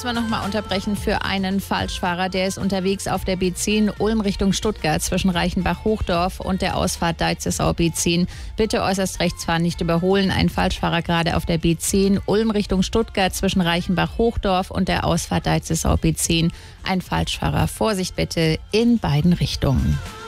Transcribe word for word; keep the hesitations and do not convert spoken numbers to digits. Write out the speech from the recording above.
müssen wir noch mal unterbrechen für einen Falschfahrer. Der ist unterwegs auf der B zehn Ulm Richtung Stuttgart zwischen Reichenbach-Hochdorf und der Ausfahrt Deitzesau B zehn. Bitte äußerst rechts fahren, nicht überholen. Ein Falschfahrer gerade auf der B zehn Ulm Richtung Stuttgart zwischen Reichenbach-Hochdorf und der Ausfahrt Deitzesau B zehn. Ein Falschfahrer. Vorsicht bitte in beiden Richtungen.